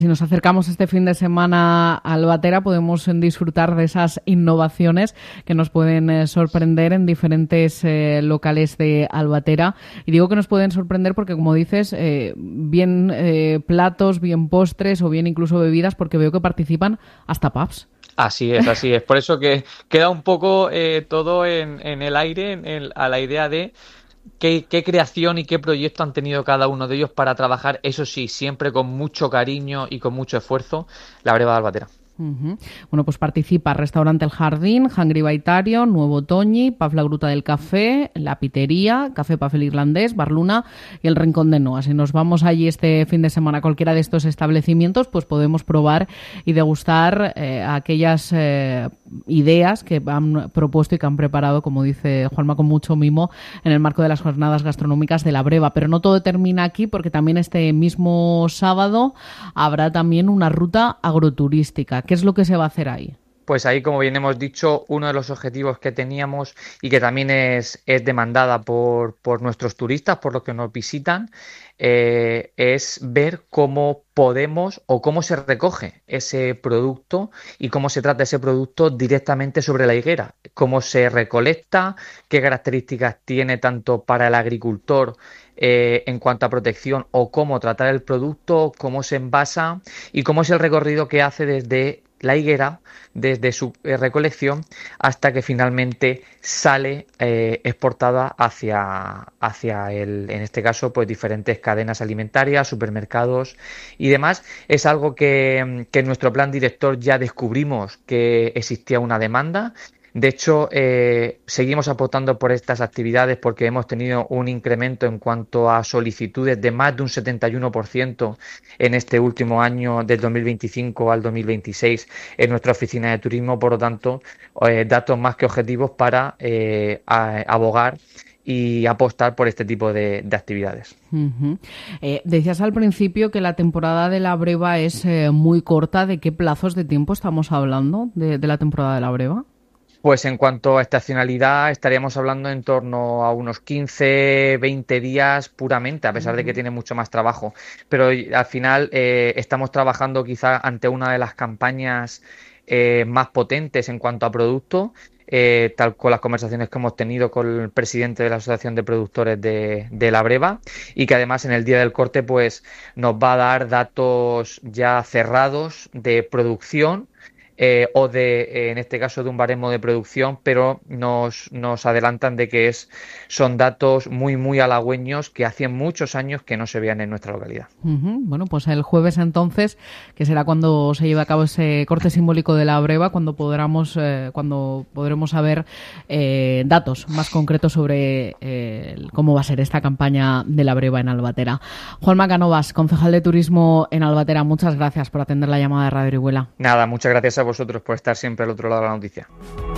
Si nos acercamos este fin de semana a Albatera, podemos disfrutar de esas innovaciones que nos pueden sorprender en diferentes locales de Albatera. Y digo que nos pueden sorprender porque, como dices, bien platos, bien postres o bien incluso bebidas, porque veo que participan hasta pubs. Así es, así es. Por eso que queda un poco todo en el aire, a la idea de qué creación y qué proyecto han tenido cada uno de ellos para trabajar, eso sí, siempre con mucho cariño y con mucho esfuerzo, la breva de Albatera. Uh-huh. Bueno, pues participa Restaurante El Jardín, Hungry Baitario, Nuevo Toñi, Paf la Gruta del Café, La Pitería, Café Pafel Irlandés, Barluna y El Rincón de Noa. Si nos vamos allí este fin de semana a cualquiera de estos establecimientos, pues podemos probar y degustar aquellas ideas que han propuesto y que han preparado, como dice Juanma, con mucho mimo en el marco de las jornadas gastronómicas de la Breva. Pero no todo termina aquí, porque también este mismo sábado habrá también una ruta agroturística. ¿Qué es lo que se va a hacer ahí? Pues ahí, como bien hemos dicho, uno de los objetivos que teníamos y que también es demandada por nuestros turistas, por los que nos visitan, es ver cómo podemos o cómo se recoge ese producto y cómo se trata ese producto directamente sobre la higuera, cómo se recolecta, qué características tiene tanto para el agricultor en cuanto a protección o cómo tratar el producto, cómo se envasa y cómo es el recorrido que hace desde la higuera, desde su recolección hasta que finalmente sale exportada hacia en este caso, pues diferentes cadenas alimentarias, supermercados y demás. Es algo que en nuestro plan director ya descubrimos que existía una demanda. De hecho, seguimos apostando por estas actividades porque hemos tenido un incremento en cuanto a solicitudes de más de un 71% en este último año, del 2025 al 2026, en nuestra oficina de turismo. Por lo tanto, datos más que objetivos para abogar y apostar por este tipo de actividades. Uh-huh. Decías al principio que la temporada de la Breva es muy corta. ¿De qué plazos de tiempo estamos hablando de la temporada de la Breva? Pues en cuanto a estacionalidad, estaríamos hablando en torno a unos 15, 20 días puramente, a pesar de que tiene mucho más trabajo. Pero al final estamos trabajando quizá ante una de las campañas más potentes en cuanto a producto, tal con las conversaciones que hemos tenido con el presidente de la Asociación de Productores de la Breva, y que además en el día del corte pues nos va a dar datos ya cerrados de producción. O en este caso, de un baremo de producción, pero nos adelantan de que son datos muy, muy halagüeños que hacían muchos años que no se veían en nuestra localidad. Uh-huh. Bueno, pues el jueves entonces, que será cuando se lleve a cabo ese corte simbólico de la Breva, cuando podremos saber datos más concretos sobre cómo va a ser esta campaña de la Breva en Albatera. Juanma Cánovas, concejal de Turismo en Albatera, muchas gracias por atender la llamada de Radio Orihuela. Nada, muchas gracias a vosotros por estar siempre al otro lado de la noticia.